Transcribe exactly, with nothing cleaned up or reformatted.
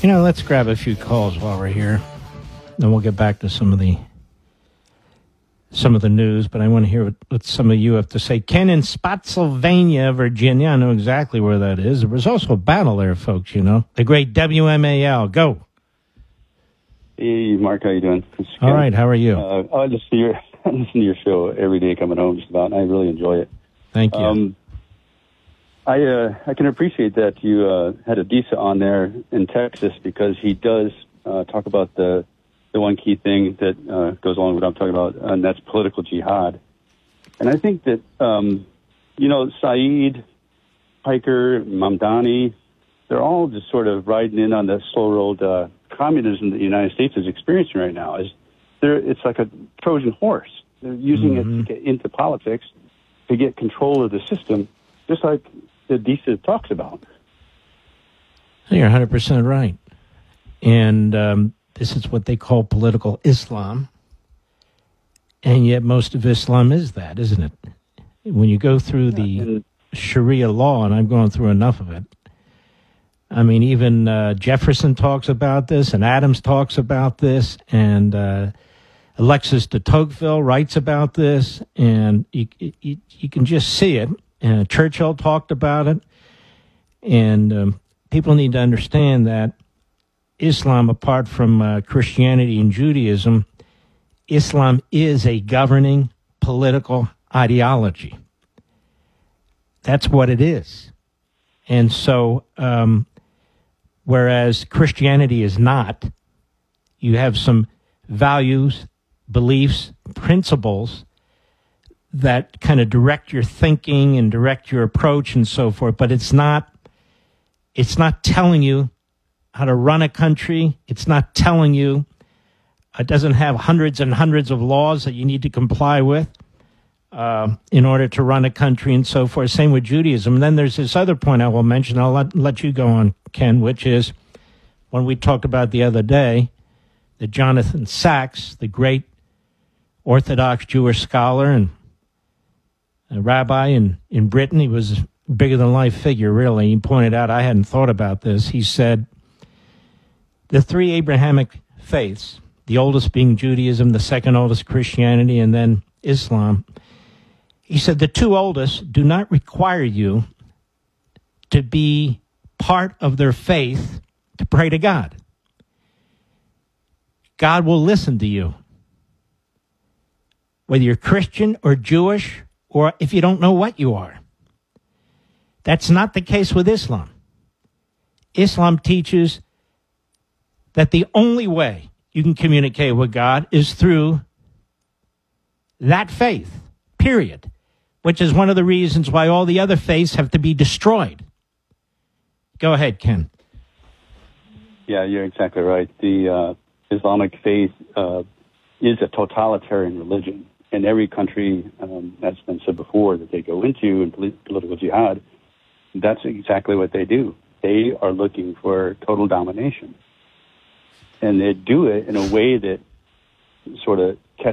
You know, let's grab a few calls while we're here. Then we'll get back to some of the some of the news, but I want to hear what, what some of you have to say. Ken in Spotsylvania, Virginia. I know exactly where that is. There was also a battle there, folks, you know. The great W M A L. Go. Hey, Mark, how you doing? All right, how are you? Uh, I listen to your I listen to your show every day coming home, just about, and I really enjoy it. Thank you. Um, I uh, I can appreciate that you uh, had Adisa on there in Texas, because he does uh, talk about the the one key thing that uh, goes along with what I'm talking about, and that's political jihad. And I think that um, you know, Saeed, Piker, Mamdani, they're all just sort of riding in on the slow road uh, communism that the United States is experiencing right now. Is there? It's like a Trojan horse. They're using mm-hmm. it to get into politics to get control of the system, just like the Adisa talks about. You're one hundred percent right. And um, this is what they call political Islam. And yet most of Islam is that, isn't it? When you go through the yeah, and, Sharia law, and I've gone through enough of it, I mean, even uh, Jefferson talks about this, and Adams talks about this, and uh, Alexis de Tocqueville writes about this, and you, you, you can just see it. And Churchill talked about it, and um, people need to understand that Islam, apart from uh, Christianity and Judaism, Islam is a governing political ideology. That's what it is. And so, um, whereas Christianity is not, you have some values, beliefs, principles that kind of direct your thinking and direct your approach and so forth, but it's not, it's not telling you how to run a country. It's not telling you, it doesn't have hundreds and hundreds of laws that you need to comply with uh, in order to run a country and so forth. Same with Judaism. And then there's this other point I will mention. I'll let, let you go on, Ken, which is when we talked about the other day that Jonathan Sachs, the great Orthodox Jewish scholar and a rabbi in, in Britain, he was a bigger-than-life figure, really. He pointed out, I hadn't thought about this, he said, the three Abrahamic faiths, the oldest being Judaism, the second oldest Christianity, and then Islam, he said the two oldest do not require you to be part of their faith to pray to God. God will listen to you. Whether you're Christian or Jewish, or if you don't know what you are. That's not the case with Islam. Islam teaches that the only way you can communicate with God is through that faith, period, which is one of the reasons why all the other faiths have to be destroyed. Go ahead, Ken. Yeah, you're exactly right. The uh, Islamic faith uh, is a totalitarian religion. In every country, um, that's been said before, that they go into in political jihad, that's exactly what they do. They are looking for total domination. And they do it in a way that sort of